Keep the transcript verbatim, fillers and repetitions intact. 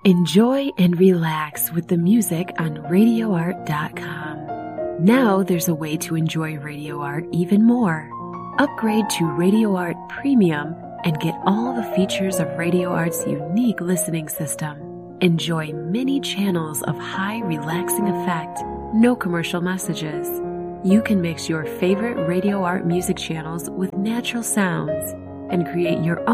Enjoy and relax with the music on radio art dot com. Now there's a way to enjoy Radio Art even more. Upgrade to Radio Art Premium and get all the features of Radio Art's unique listening system. Enjoy many channels of high relaxing effect, no commercial messages. You can mix your favorite Radio Art music channels with natural sounds and create your own